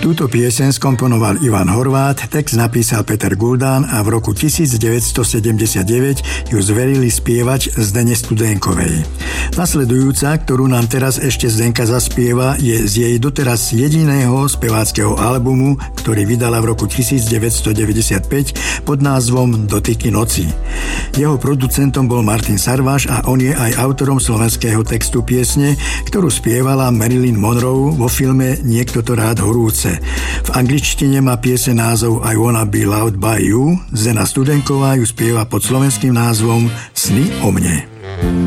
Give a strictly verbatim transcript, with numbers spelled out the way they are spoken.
Túto pieseň skomponoval Ivan Horvát, text napísal Peter Guldán a v roku devätnásťstosedemdesiatdeväť ju zverili spievať Zdene Studenkovej. Nasledujúca, ktorú nám teraz ešte Zdenka zaspieva, je z jej doteraz jediného speváckeho albumu, ktorý vydala v roku devätnásťstodeväťdesiatpäť pod názvom Dotyky noci. Jeho producentom bol Martin Sarváš a on je aj autorom slovenského textu piesne, ktorú spievala Marilyn Monroe vo filme Niekto to rád horúce. V angličtine má pieseň názov I Wanna Be Loved by You. Zdena Studenková ju spieva pod slovenským názvom Sny o mne.